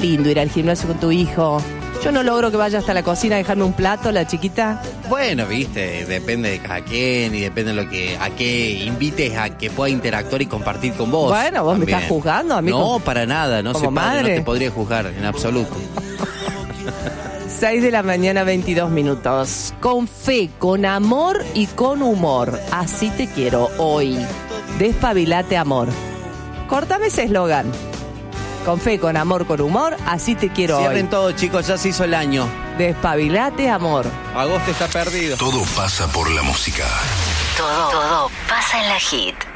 lindo ir al gimnasio con tu hijo. Yo no logro que vaya hasta la cocina a dejarme un plato, la chiquita. Bueno, viste, depende de cada quien y depende de a qué invites a que pueda interactuar y compartir con vos. Bueno, vos también. me estás juzgando a mí. No, para nada, no como sé, padre, madre. no te podría juzgar en absoluto. 6 de la mañana, 22 minutos. Con fe, con amor y con humor. Así te quiero hoy. Despabilate, amor. Córtame ese eslogan. Con fe, con amor, con humor. Así te quiero Cierren hoy. todo, chicos, ya se hizo el año. Despabilate, amor. Agosto está perdido. Todo pasa por la música. Todo pasa en la hit.